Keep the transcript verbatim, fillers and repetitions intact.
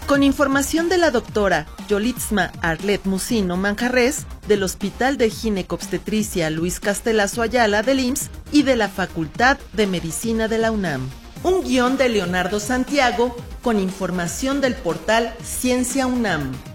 con información de la doctora Yolitzma Arlet Musino Manjarres, del Hospital de Ginecobstetricia Luis Castelazo Ayala del I M S S y de la Facultad de Medicina de la UNAM. Un guión de Leonardo Santiago con información del portal Ciencia UNAM.